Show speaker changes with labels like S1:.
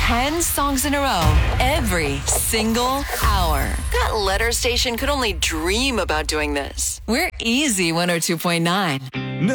S1: 10 songs in a row every single hour. That letter station could only dream about doing this. We're Easy 102.9.